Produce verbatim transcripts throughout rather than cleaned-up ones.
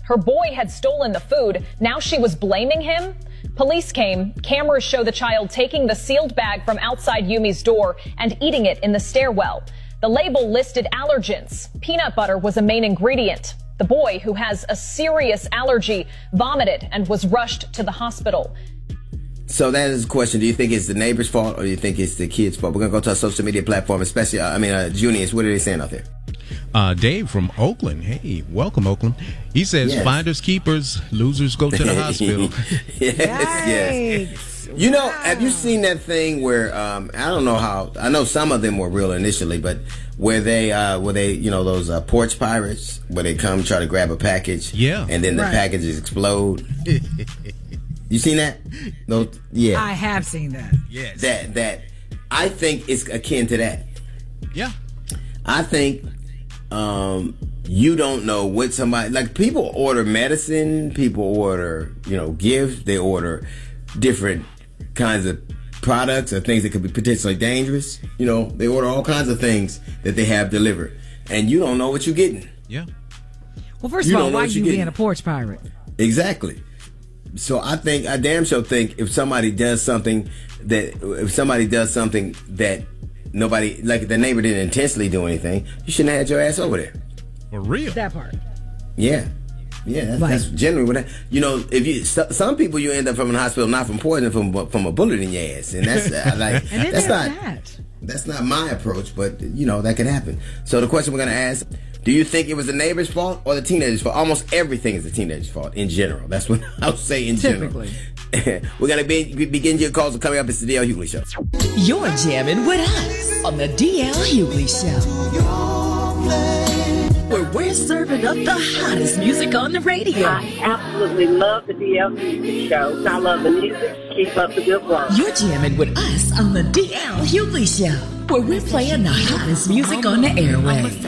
Her boy had stolen the food. Now she was blaming him. Police came. Cameras show the child taking the sealed bag from outside Yumi's door and eating it in the stairwell. The label listed allergens. Peanut butter was a main ingredient. The boy, who has a serious allergy, vomited and was rushed to the hospital. So that is the question. Do you think it's the neighbor's fault or do you think it's the kid's fault? We're going to go to our social media platform, especially, uh, I mean, uh, Junius, what are they saying out there? Uh, Dave from Oakland. Hey, welcome, Oakland. He says, yes. Finders, keepers, losers go to the hospital. yes, yes. You know, wow. Have you seen that thing where, um, I don't know how, I know some of them were real initially, but where they, uh, where they, you know, those uh, porch pirates, where they come try to grab a package. Yeah. And then the right. packages explode. You seen that? No, yeah. I have seen that. Yes. That that I think is akin to that. Yeah. I think um, you don't know what somebody, like, people order medicine, people order, you know, gifts, they order different kinds of products or things that could be potentially dangerous. You know, they order all kinds of things that they have delivered, and you don't know what you're getting. Yeah. Well, first of all, why are you being a porch pirate? Exactly. So I think, I damn sure think if somebody does something that, if somebody does something that nobody, like the neighbor didn't intentionally do anything, you shouldn't have had your ass over there. For real. That part. Yeah. Yeah, that's, Right. that's generally what I, you know, if you, so, some people you end up from the hospital not from poison, from from a bullet in your ass. And that's uh, like, And then that's there's not, that. that's not my approach, but you know, that could happen. So the question we're going to ask, do you think it was the neighbor's fault or the teenager's fault? Almost everything is the teenager's fault in general. That's what I would say in Typically. general. We're going to be, begin your calls coming up. It's the D L Hughley Show. You're jamming with us on the D L Hughley Show, where we're serving up the hottest music on the radio. I absolutely love the D L Hughley Show. I love the music. Keep up the good work. You're jamming with us on the D L Hughley Show, where we're playing the hottest music on the airwaves.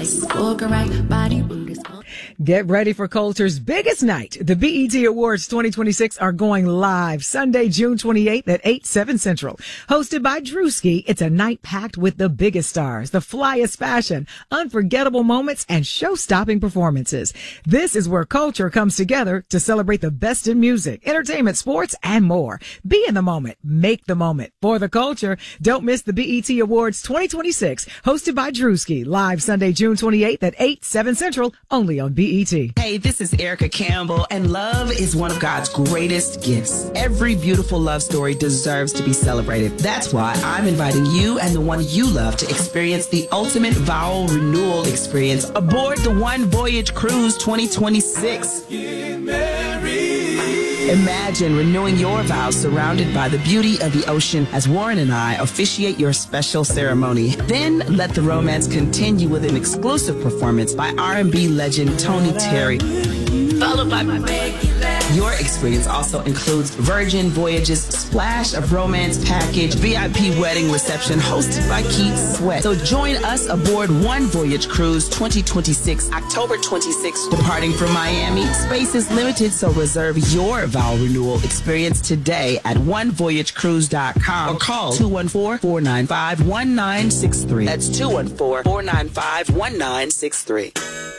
Get ready for Culture's biggest night. The B E T Awards twenty twenty-six are going live Sunday, June twenty-eighth at eight, seven Central. Hosted by Drewski, it's a night packed with the biggest stars, the flyest fashion, unforgettable moments, and show-stopping performances. This is where culture comes together to celebrate the best in music, entertainment, sports, and more. Be in the moment. Make the moment. For the culture, don't miss the B E T Awards twenty twenty-six, hosted by Drewski, live Sunday, June twenty-eighth at eight, seven Central, only on B E T. Hey, this is Erica Campbell, and love is one of God's greatest gifts. Every beautiful love story deserves to be celebrated. That's why I'm inviting you and the one you love to experience the ultimate vow renewal experience aboard the One Voyage Cruise twenty twenty-six. Imagine renewing your vows surrounded by the beauty of the ocean as Warren and I officiate your special ceremony. Then let the romance continue with an exclusive performance by R and B legend Tony Terry, followed by my baby. Your experience also includes Virgin Voyages Splash of Romance Package, V I P wedding reception hosted by Keith Sweat. So join us aboard One Voyage Cruise twenty twenty-six, October twenty-sixth, departing from Miami. Space is limited, so reserve your vow renewal experience today at one voyage cruise dot com or call two one four, four nine five, one nine six three. That's two one four, four nine five, one nine six three.